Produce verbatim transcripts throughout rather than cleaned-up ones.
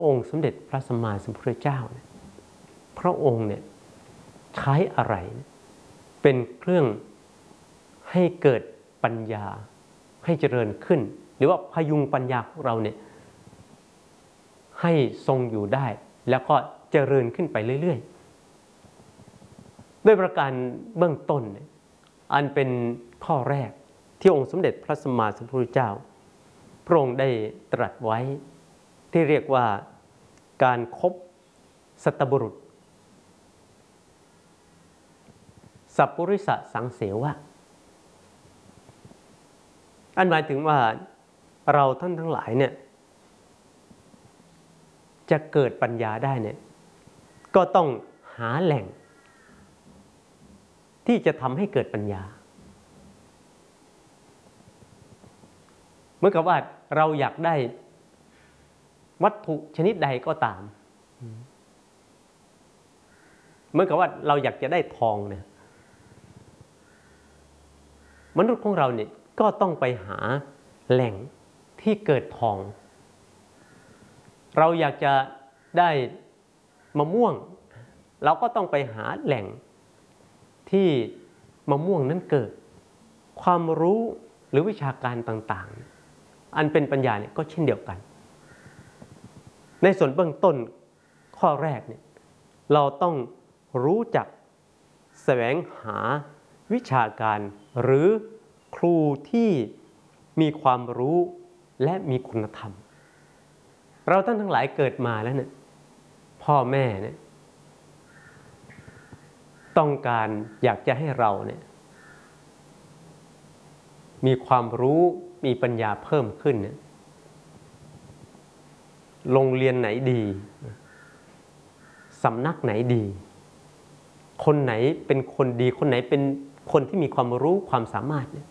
องค์สมเด็จพระสัมมาสัมพุทธเจ้าเนี่ยพระองค์เนี่ยใช้อะไรเป็นเครื่องให้เกิดปัญญาให้เจริญขึ้นหรือว่าพยุงปัญญาของเราเนี่ยให้ทรงอยู่ได้แล้วก็เจริญขึ้นไปเรื่อยๆด้วยประการเบื้องต้นเนี่ยอันเป็นข้อแรกที่องค์สมเด็จพระสัมมาสัมพุทธเจ้าพระองค์ได้ตรัสไว้ที่เรียกว่าการคบสัตบุรุษสัพพุริสสังเสวะอันหมายถึงว่าเราท่านทั้งหลายเนี่ยจะเกิดปัญญาได้เนี่ยก็ต้องหาแหล่งที่จะทำให้เกิดปัญญาเหมือนกับว่าเราอยากได้วัตถุชนิดใดก็ตามเหมือนกับว่าเราอยากจะได้ทองเนี่ยมนุษย์ของเราเนี่ยก็ต้องไปหาแหล่งที่เกิดทองเราอยากจะได้มะม่วงเราก็ต้องไปหาแหล่งที่มะม่วงนั้นเกิดความรู้หรือวิชาการต่างๆอันเป็นปัญญาเนี่ยก็เช่นเดียวกันในส่วนเบื้องต้นข้อแรกเนี่ยเราต้องรู้จักแสวงหาวิชาการหรือครูที่มีความรู้และมีคุณธรรมเราท่านทั้งหลายเกิดมาแล้วเนี่ยพ่อแม่เนี่ยต้องการอยากจะให้เราเนี่ยมีความรู้มีปัญญาเพิ่มขึ้นเนี่ยโรงเรียนไหนดีสำนักไหนดีคนไหนเป็นคนดีคนไหนเป็นคนที่มีความรู้ความสามารถเนี่ย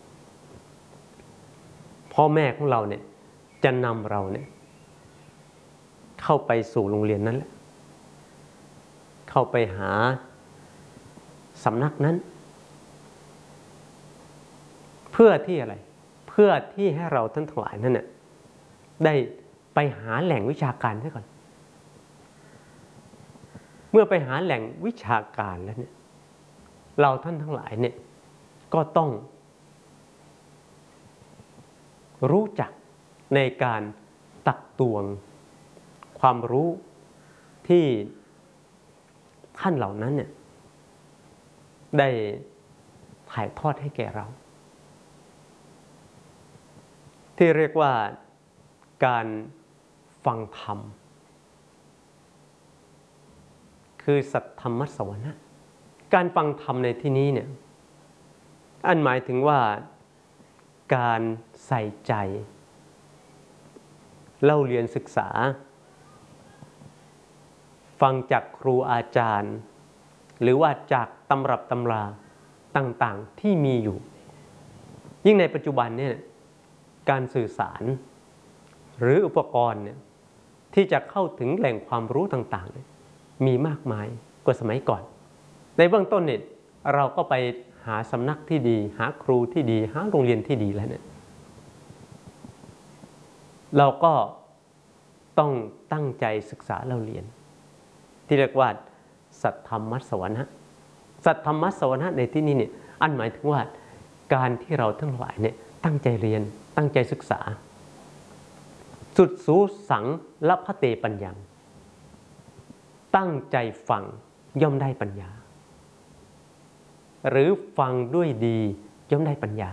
พ่อแม่ของเราเนี่ยจะนำเราเนี่ยเข้าไปสู่โรงเรียนนั้นแหละเข้าไปหาสำนักนั้นเพื่อที่อะไรเพื่อที่ให้เราท่านทั้งหลายนั้นเนี่ยได้ไปหาแหล่งวิชาการซะก่อนเมื่อไปหาแหล่งวิชาการแล้วเนี่ยเราท่านทั้งหลายเนี่ยก็ต้องรู้จักในการตักตวงความรู้ที่ท่านเหล่านั้นเนี่ยได้ถ่ายทอดให้แก่เราที่เรียกว่าการฟังธรรมคือสัทธรรมสวนะการฟังธรรมในที่นี้เนี่ยอันหมายถึงว่าการใส่ใจเล่าเรียนศึกษาฟังจากครูอาจารย์หรือว่าจากตำรับตำราต่างๆที่มีอยู่ยิ่งในปัจจุบันเนี่ยการสื่อสารหรืออุปกรณ์เนี่ยที่จะเข้าถึงแหล่งความรู้ต่างๆมีมากมายกว่าสมัยก่อนในเบื้องต้นเนี่ยเราก็ไปหาสำนักที่ดีหาครูที่ดีหาโรงเรียนที่ดีแล้วเนี่ยเราก็ต้องตั้งใจศึกษาเล่าเรียนที่เรียกว่าสัทธรรมสวนะสัทธรรมสวนะในที่นี้เนี่ยอันหมายถึงว่าการที่เราทั้งหลายเนี่ยตั้งใจเรียนตั้งใจศึกษาสุดสูสังละพะเตปัญญังตั้งใจฟังย่อมได้ปัญญาหรือฟังด้วยดีย่อมได้ปัญญา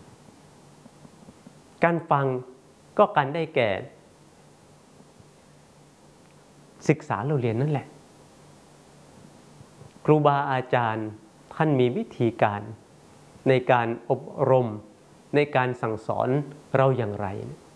การฟังก็การได้แก่ศึกษาเราเรียนนั่นแหละครูบาอาจารย์ท่านมีวิธีการในการอบรมในการสั่งสอนเราอย่างไร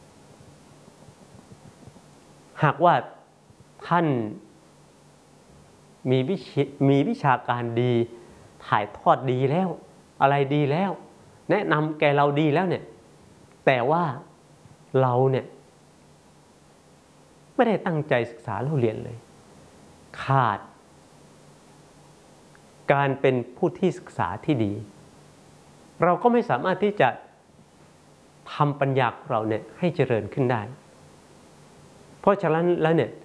หากว่าท่านมีวิชมีวิชาการดีถ่ายทอดดีแล้วอะไรดีแล้วแนะนำแก่เราดีแล้วเนี่ยแต่ว่าเราเนี่ยไม่ได้ตั้งใจศึกษาเราเรียนเลยขาดการเป็นผู้ที่ศึกษาที่ดีเราก็ไม่สามารถที่จะทำปัญญาของเราเนี่ยให้เจริญขึ้นได้เพราะฉะนั้นแล้วเนี่ย